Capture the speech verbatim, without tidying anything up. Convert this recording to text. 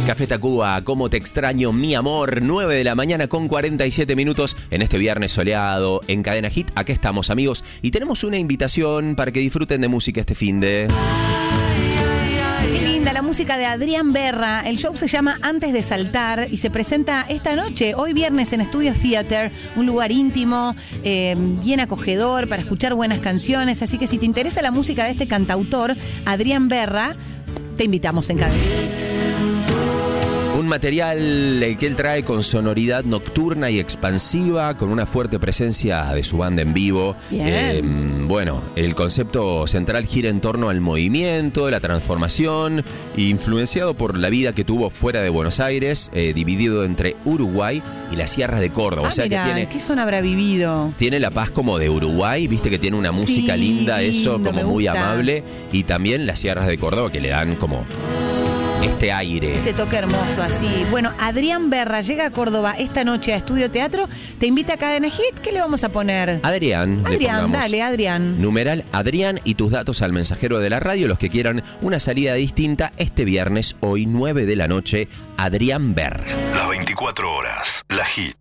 Café Tacuba, ¿cómo te extraño, mi amor? nueve de la mañana con cuarenta y siete minutos en este viernes soleado en Cadena Hit. Aquí estamos, amigos, y tenemos una invitación para que disfruten de música este finde. Qué linda la música de Adrián Berra. El show se llama Antes de Saltar y se presenta esta noche, hoy viernes, en Estudio Theater, un lugar íntimo, eh, bien acogedor para escuchar buenas canciones. Así que si te interesa la música de este cantautor, Adrián Berra, te invitamos en Cadena Hit. Un material que él trae con sonoridad nocturna y expansiva, con una fuerte presencia de su banda en vivo. Eh, bueno, el concepto central gira en torno al movimiento, la transformación, influenciado por la vida que tuvo fuera de Buenos Aires, eh, dividido entre Uruguay y las sierras de Córdoba. Ah, o sea mirá, que tiene, ¿qué zona habrá vivido? Tiene la paz como de Uruguay, viste que tiene una música Sí, linda, eso lindo, como me muy gusta. amable, y también las sierras de Córdoba que le dan como este aire. Ese toque hermoso así. Bueno, Adrián Berra llega a Córdoba esta noche a Estudio Teatro. Te invita a Cadena Hit. ¿Qué le vamos a poner? Adrián, le Adrián, pongamos. dale, Adrián. Numeral Adrián y tus datos al mensajero de la radio, los que quieran una salida distinta este viernes, hoy nueve de la noche, Adrián Berra. Las veinticuatro horas, la Hit.